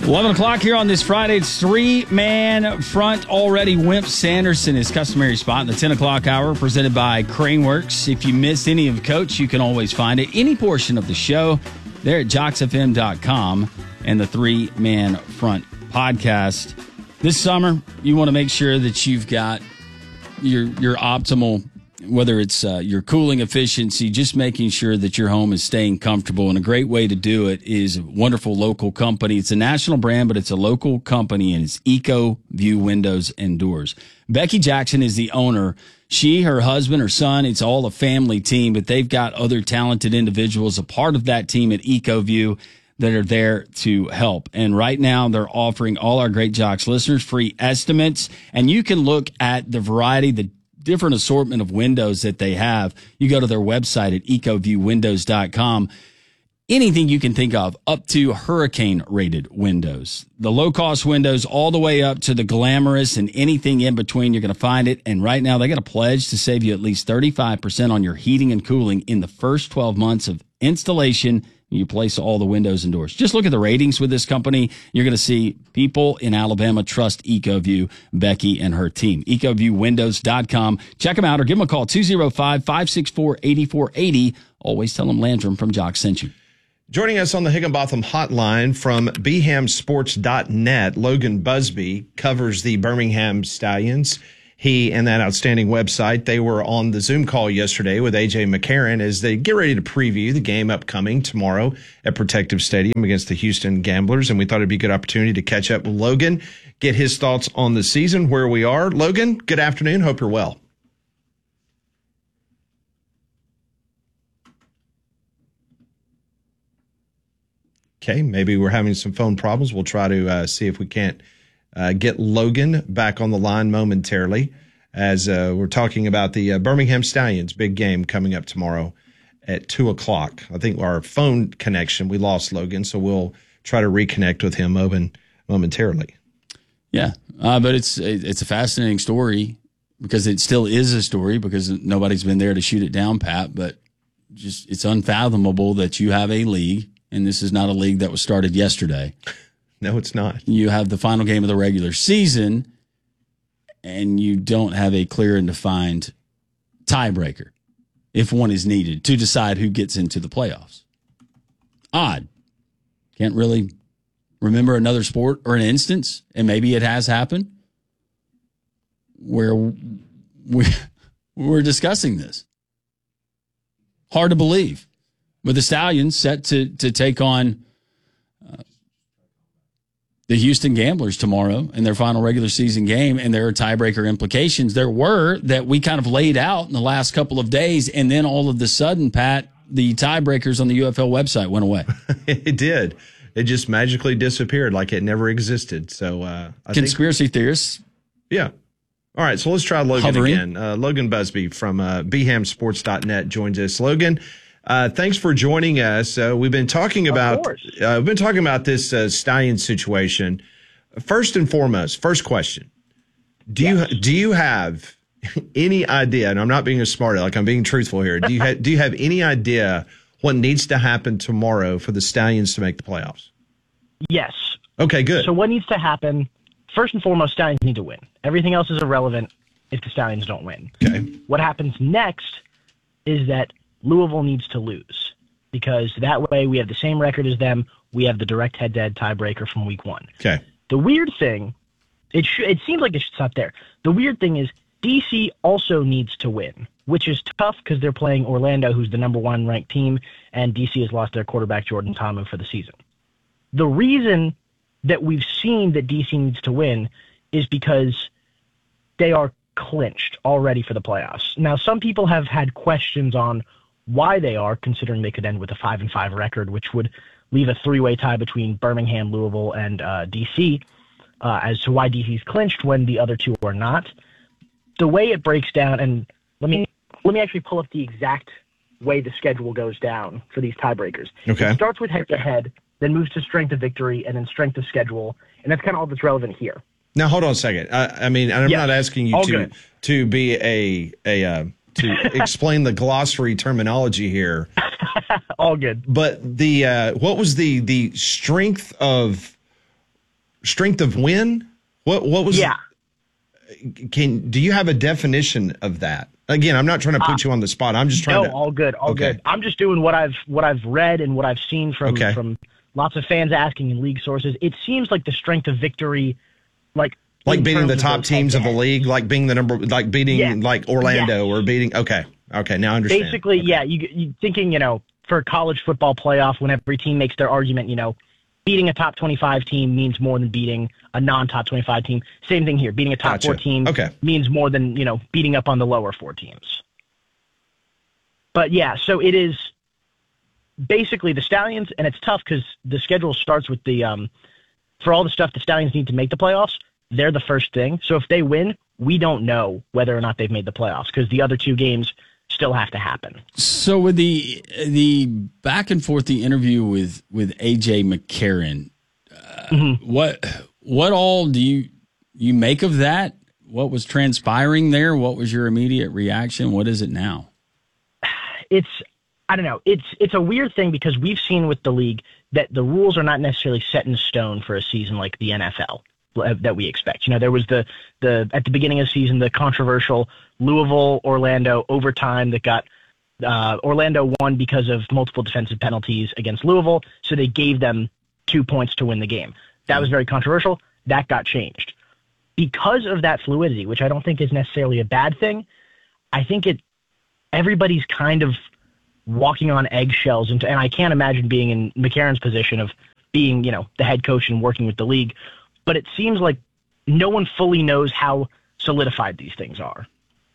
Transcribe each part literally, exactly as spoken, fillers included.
eleven o'clock here on this Friday. It's three-man front already. Wimp Sanderson, his customary spot in the ten o'clock hour, presented by Craneworks. If you missed any of Coach, you can always find it, any portion of the show, there at jocks f m dot com and the three-man front podcast. This summer, you want to make sure that you've got your your optimal, whether it's uh, your cooling efficiency, just making sure that your home is staying comfortable. And a great way to do it is a wonderful local company. It's a national brand, but it's a local company, and it's EcoView Windows and Doors. Becky Jackson is the owner. She, her husband, her son, it's all a family team, but they've got other talented individuals a part of that team at EcoView that are there to help. And right now they're offering all our Great Jocks listeners free estimates, and you can look at the variety, the different assortment of windows that they have. You go to their website at eco view windows dot com. Anything you can think of, up to hurricane-rated windows. The low-cost windows all the way up to the glamorous, and anything in between, you're going to find it. And right now, they got a pledge to save you at least thirty-five percent on your heating and cooling in the first twelve months of installation. You place all the windows and doors. Just look at the ratings with this company. You're going to see people in Alabama trust EcoView, Becky and her team. eco view windows dot com. Check them out or give them a call, two oh five, five six four, eight four eight oh. Always tell them Landrum from Jock sent you. Joining us on the Higginbotham hotline from b ham sports dot net, Logan Busby covers the Birmingham Stallions. He and that outstanding website, they were on the Zoom call yesterday with A J McCarron as they get ready to preview the game upcoming tomorrow at Protective Stadium against the Houston Gamblers. And we thought it'd be a good opportunity to catch up with Logan, get his thoughts on the season, where we are. Logan, good afternoon. Hope you're well. Okay, maybe we're having some phone problems. We'll try to uh, see if we can't Uh, get Logan back on the line momentarily as uh, we're talking about the uh, Birmingham Stallions big game coming up tomorrow at two o'clock. I think our phone connection, we lost Logan, so we'll try to reconnect with him moment, momentarily. Yeah, uh, but it's it's a fascinating story because it still is a story because nobody's been there to shoot it down, Pat, but just it's unfathomable that you have a league, and this is not a league that was started yesterday. No, it's not. You have the final game of the regular season, and you don't have a clear and defined tiebreaker, if one is needed, to decide who gets into the playoffs. Odd. Can't really remember another sport or an instance, and maybe it has happened, where we, we're discussing this. Hard to believe. But the Stallions set to, to take on the Houston Gamblers tomorrow in their final regular season game, and there are tiebreaker implications. There were that we kind of laid out in the last couple of days, and then all of the sudden, Pat, the tiebreakers on the U F L website went away. It did. It just magically disappeared like it never existed. So, uh, I Conspiracy think, theorists. Yeah. All right, so let's try Logan Hovering. again. Uh, Logan Busby from uh, b ham sports dot net joins us. Logan, Uh, thanks for joining us. Uh, we've been talking about uh, we've been talking about this uh, Stallion situation. First and foremost, first question: Do yes. you do you have any idea? And I'm not being a smart aleck, I'm being truthful here. Do you ha- do you have any idea what needs to happen tomorrow for the Stallions to make the playoffs? Yes. Okay, good. So what needs to happen? First and foremost, Stallions need to win. Everything else is irrelevant if the Stallions don't win. Okay. What happens next is that Louisville needs to lose, because that way we have the same record as them. We have the direct head-to-head tiebreaker from week one. Okay. The weird thing, it sh- it seems like it should stop there. The weird thing is D C also needs to win, which is tough because they're playing Orlando, who's the number one ranked team, and D C has lost their quarterback, Jordan Ta'amu, for the season. The reason that we've seen that D C needs to win is because they are clinched already for the playoffs. Now, some people have had questions on why they are, considering they could end with a five and five record, which would leave a three-way tie between Birmingham, Louisville, and uh, D C uh, as to why D C's clinched when the other two are not. The way it breaks down, and let me let me actually pull up the exact way the schedule goes down for these tiebreakers. Okay. It starts with head-to-head, then moves to strength of victory, and then strength of schedule, and that's kind of all that's relevant here. Now, hold on a second. I, I mean, I'm yes. not asking you all to good. to be a a uh, to explain the glossary terminology here. All good. But the uh, what was the the strength of strength of win? What what was? Yeah. Can do you have a definition of that? Again, I'm not trying to put uh, you on the spot. I'm just trying no, to. No, all good, all okay. good. I'm just doing what I've what I've read and what I've seen from okay. from lots of fans asking in league sources. It seems like the strength of victory, like like beating the top teams of the league, like being the number, like beating yeah. like Orlando yeah. or beating. Okay, okay, now I understand. Basically, okay. yeah, you you thinking you know for college football playoff when every team makes their argument, you know. Beating a top twenty-five team means more than beating a non-top twenty-five team. Same thing here. Beating a top gotcha. four team okay. means more than, you know, beating up on the lower four teams. But yeah, so it is basically the Stallions, and it's tough because the schedule starts with the, um, for all the stuff the Stallions need to make the playoffs, they're the first thing. So if they win, we don't know whether or not they've made the playoffs because the other two games still have to happen. So with the the back and forth, the interview with with A J McCarron, uh, mm-hmm. what what all do you you make of that? What was transpiring there? What was your immediate reaction? What is it now? It's I don't know. It's it's a weird thing because we've seen with the league that the rules are not necessarily set in stone for a season like the N F L that we expect. You know, there was the the at the beginning of the season the controversial Louisville Orlando overtime that got uh, Orlando won because of multiple defensive penalties against Louisville, so they gave them two points to win the game. That was very controversial. That got changed because of that fluidity, which I don't think is necessarily a bad thing. I think it everybody's kind of walking on eggshells, and, and I can't imagine being in McCarron's position of being, you know, the head coach and working with the league. But it seems like no one fully knows how solidified these things are.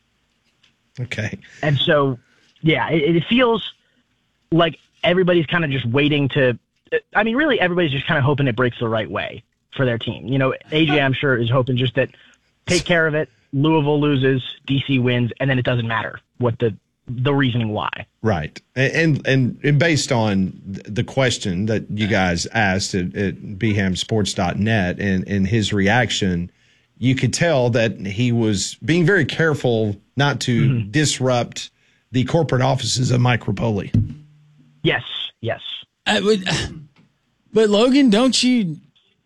Okay. And so, yeah, it, it feels like everybody's kind of just waiting to – I mean, really, everybody's just kind of hoping it breaks the right way for their team. You know, A J, I'm sure, is hoping just that take care of it, Louisville loses, D C wins, and then it doesn't matter what the the reasoning why. Right. And, and and based on the question that you guys asked at, at b ham sports dot net and, and his reaction, you could tell that he was being very careful not to mm-hmm. disrupt the corporate offices of Mike Repole. Yes, yes. I would, but Logan, don't you,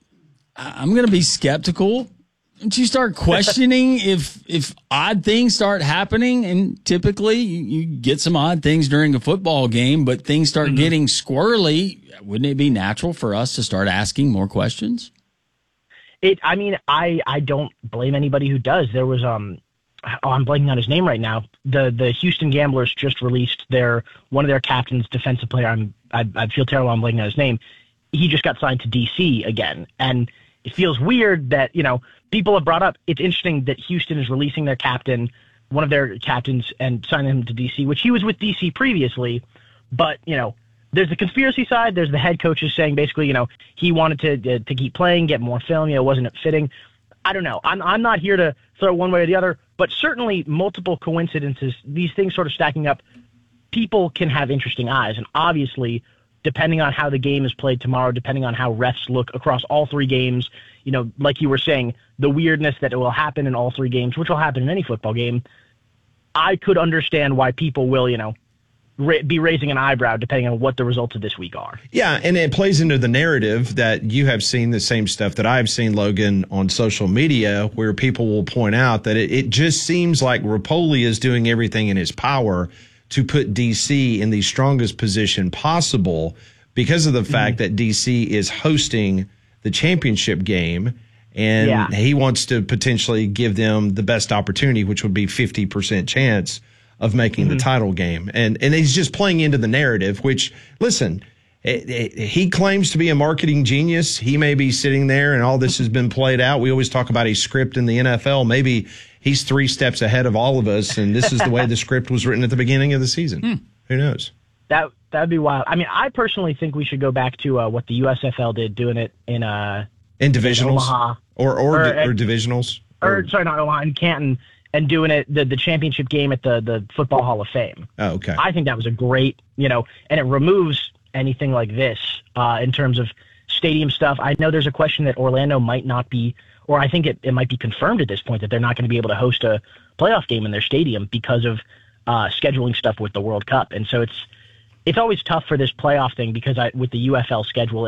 I'm going to be skeptical. Don't you start questioning if if odd things start happening? And typically you, you get some odd things during a football game, but things start mm-hmm. getting squirrely. Wouldn't it be natural for us to start asking more questions? It. I mean, I, I don't blame anybody who does. There was um, oh, I'm blanking on his name right now. The the Houston Gamblers just released their one of their captains, defensive player. I'm I, I feel terrible. I'm blanking on his name. He just got signed to D C again, and it feels weird that, you know, people have brought up, it's interesting that Houston is releasing their captain, one of their captains, and signing him to D C, which he was with D C previously. But, you know, there's the conspiracy side. There's the head coaches saying basically, you know, he wanted to uh, to keep playing, get more film. You know, wasn't it fitting? I don't know. I'm I'm not here to throw one way or the other, but certainly multiple coincidences, these things sort of stacking up, people can have interesting eyes. And obviously, depending on how the game is played tomorrow, depending on how refs look across all three games, you know, like you were saying, the weirdness that it will happen in all three games, which will happen in any football game, I could understand why people will, you know, ra- be raising an eyebrow depending on what the results of this week are. Yeah, and it plays into the narrative that you have seen the same stuff that I've seen, Logan, on social media, where people will point out that it, it just seems like Repole is doing everything in his power to put D C in the strongest position possible because of the fact mm-hmm. that D C is hosting the championship game, and yeah. he wants to potentially give them the best opportunity, which would be fifty percent chance of making mm-hmm. the title game. And and he's just playing into the narrative, which, listen, it, it, he claims to be a marketing genius. He may be sitting there and all this has been played out. We always talk about a script in the N F L. Maybe he's three steps ahead of all of us, and this is the way the script was written at the beginning of the season. Hmm. Who knows? That that'd be wild. I mean, I personally think we should go back to uh, what the U S F L did, doing it in uh in divisionals, in Omaha, or or, or, or, or divisionals, or, or sorry, not Omaha, in Canton, and doing it the the championship game at the the Football Hall of Fame. Oh, okay. I think that was a great, you know, and it removes anything like this uh, in terms of stadium stuff. I know there's a question that Orlando might not be, or I think it, it might be confirmed at this point that they're not going to be able to host a playoff game in their stadium because of uh, scheduling stuff with the World Cup. And so it's it's always tough for this playoff thing because I, with the U F L schedule, it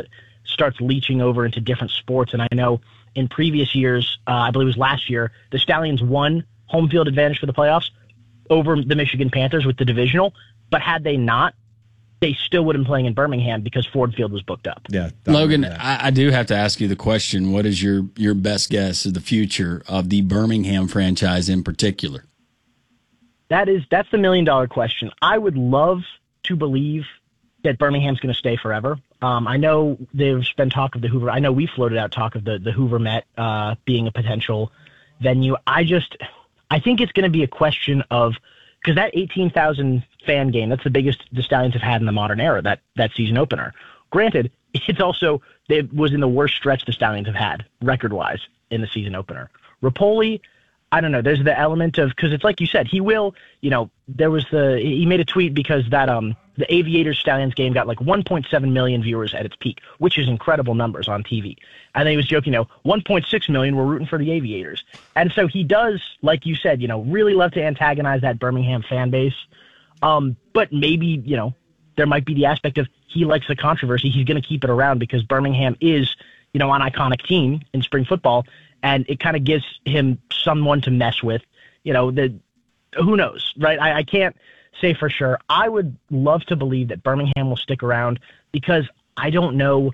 starts leaching over into different sports. And I know in previous years, uh, I believe it was last year, the Stallions won home field advantage for the playoffs over the Michigan Panthers with the divisional. But had they not, they still would have been playing in Birmingham because Ford Field was booked up. Yeah, Logan, I, I do have to ask you the question. What is your, your best guess of the future of the Birmingham franchise in particular? That is, that's the million dollar question. I would love to believe that Birmingham's going to stay forever. Um, I know there's been talk of the Hoover. I know we floated out talk of the, the Hoover Met uh, being a potential venue. I just, I think it's going to be a question of, because that eighteen thousand fan game, that's the biggest the Stallions have had in the modern era, that, that season opener. Granted, it's also, it was in the worst stretch the Stallions have had, record-wise, in the season opener. Rapoli, I don't know, there's the element of, because it's like you said, he will, you know, there was the, he made a tweet because that, um, the Aviators Stallions game got like one point seven million viewers at its peak, which is incredible numbers on T V. And then he was joking, you know, one point six million were rooting for the Aviators. And so he does, like you said, you know, really love to antagonize that Birmingham fan base. Um, but maybe, you know, there might be the aspect of he likes the controversy. He's going to keep it around because Birmingham is, you know, an iconic team in spring football. And it kind of gives him someone to mess with, you know, the, who knows, right? I, I can't say for sure. I would love to believe that Birmingham will stick around because I don't know,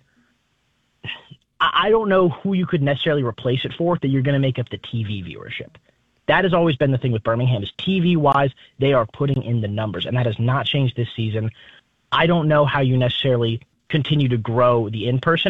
I don't know who you could necessarily replace it for that you're going to make up the T V viewership. That has always been the thing with Birmingham is T V-wise, they are putting in the numbers, and that has not changed this season. I don't know how you necessarily continue to grow the in-person